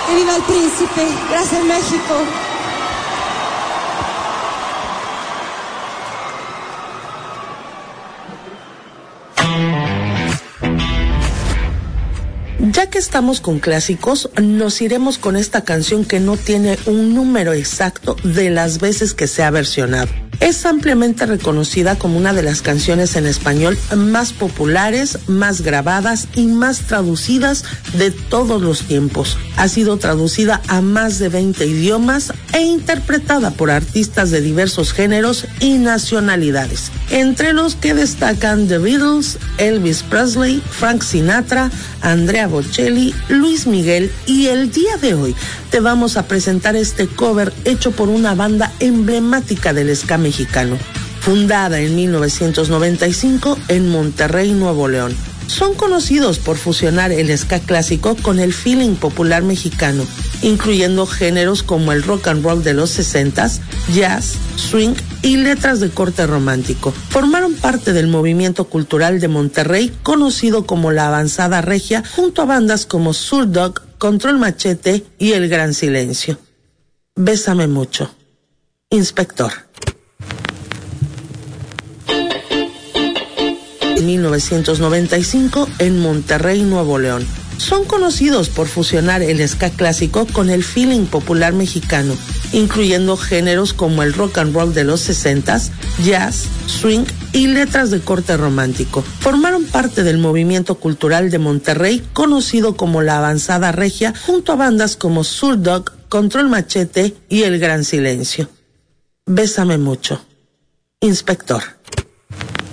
Que viva el príncipe. Gracias, México. Ya que estamos con clásicos, nos iremos con esta canción que no tiene un número exacto de las veces que se ha versionado. Es ampliamente reconocida como una de las canciones en español más populares, más grabadas y más traducidas de todos los tiempos. Ha sido traducida a más de 20 idiomas e interpretada por artistas de diversos géneros y nacionalidades, entre los que destacan The Beatles, Elvis Presley, Frank Sinatra, Andrea Bocelli, Luis Miguel, y el día de hoy te vamos a presentar este cover hecho por una banda emblemática del ska mexicano, fundada en 1995 en Monterrey, Nuevo León. Son conocidos por fusionar el ska clásico con el feeling popular mexicano, incluyendo géneros como el rock and roll de los 60s, jazz, swing y letras de corte romántico. Formaron parte del movimiento cultural de Monterrey conocido como la Avanzada Regia, junto a bandas como Surdog, Control Machete y El Gran Silencio. Bésame mucho. Inspector. 1995 en Monterrey, Nuevo León. Son conocidos por fusionar el ska clásico con el feeling popular mexicano, incluyendo géneros como el rock and roll de los 60s, jazz, swing y letras de corte romántico. Formaron parte del movimiento cultural de Monterrey conocido como la Avanzada Regia, junto a bandas como Surdog, Control Machete y El Gran Silencio. Bésame mucho. Inspector.